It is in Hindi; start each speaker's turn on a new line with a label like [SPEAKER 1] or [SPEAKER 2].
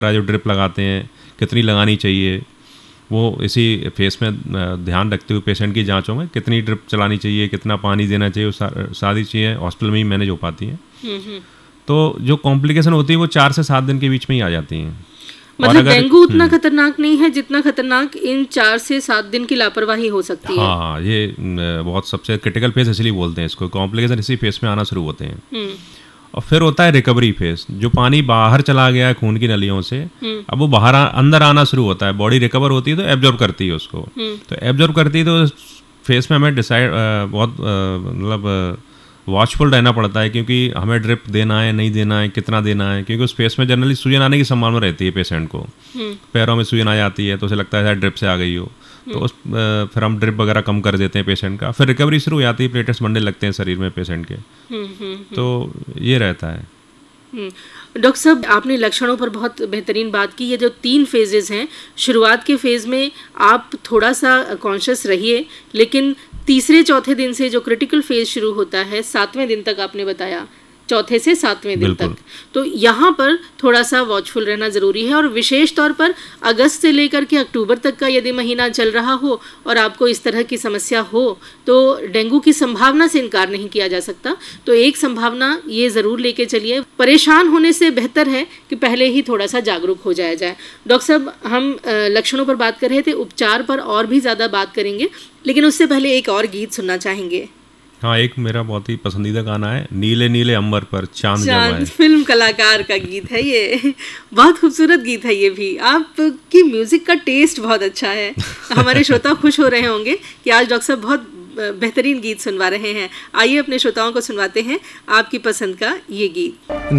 [SPEAKER 1] जो ड्रिप लगाते हैं कितनी लगानी चाहिए, वो इसी फेस में ध्यान रखते हुए पेशेंट की जांचों में कितनी ड्रिप चलानी चाहिए, कितना पानी देना चाहिए, वो सारी चीज़ें हॉस्पिटल में ही मैनेज हो पाती हैं। तो जो कॉम्प्लिकेशन होती है वो 4 से 7 दिन के बीच में ही आ जाती हैं।
[SPEAKER 2] मतलब डेंगू उतना खतरनाक नहीं है जितना खतरनाक इन 4 से 7 दिन की लापरवाही हो सकती है।
[SPEAKER 1] हाँ, ये बहुत सबसे क्रिटिकल फेस इसलिए बोलते हैं इसको, कॉम्प्लिकेशन इसी फेस में आना शुरू होते हैं। और फिर होता है रिकवरी फेस, जो पानी बाहर चला गया है खून की नलियों से, अब वो बाहर अंदर आना शुरू होता है, बॉडी रिकवर होती है तो एब्जॉर्ब करती है उसको। तो एब्जॉर्ब करती है तो फेस में हमें डिसाइड बहुत मतलब वॉचफुल रहना पड़ता है, क्योंकि हमें ड्रिप देना है नहीं देना है, कितना देना है, क्योंकि उस फेस में जनरली सूजन आने की संभावना रहती है पेशेंट को। पैरों में सूजन आ जाती है तो उसे लगता है शायद ड्रिप से आ गई हो, तो उस फिर हम ड्रिप वगैरह कम कर देते हैं पेशेंट का। फिर रिकवरी शुरू हो जाती है, प्लेटलेट्स बनने लगते हैं शरीर में पेशेंट के। तो ये रहता है।
[SPEAKER 2] डॉक्टर साहब, आपने लक्षणों पर बहुत बेहतरीन बात की। ये जो 3 फेजेस हैं, शुरुआत के फेज़ में आप थोड़ा सा कॉन्शियस रहिए, लेकिन तीसरे चौथे दिन से जो क्रिटिकल फेज शुरू होता है, 7वें दिन तक आपने बताया, चौथे से 7वें दिन तक, तो यहाँ पर थोड़ा सा वॉचफुल रहना ज़रूरी है। और विशेष तौर पर अगस्त से लेकर के अक्टूबर तक का यदि महीना चल रहा हो और आपको इस तरह की समस्या हो, तो डेंगू की संभावना से इनकार नहीं किया जा सकता। तो एक संभावना ये ज़रूर लेके चलिए, परेशान होने से बेहतर है कि पहले ही थोड़ा सा जागरूक हो जाया जाए। डॉक्टर साहब, हम लक्षणों पर बात कर रहे थे, उपचार पर और भी ज़्यादा बात करेंगे, लेकिन उससे पहले एक और गीत सुनना चाहेंगे।
[SPEAKER 1] हाँ, एक मेरा बहुत ही पसंदीदा गाना है, नीले नीले अंबर पर चांद जब आए।
[SPEAKER 2] फिल्म कलाकार का गीत है ये, बहुत खूबसूरत गीत है ये भी। आपकी म्यूजिक का टेस्ट बहुत अच्छा है। हमारे श्रोता खुश हो रहे होंगे कि आज डॉक्टर साहब बहुत बेहतरीन गीत सुनवा रहे हैं। आइए अपने श्रोताओं को सुनवाते हैं आपकी पसंद का ये गीत।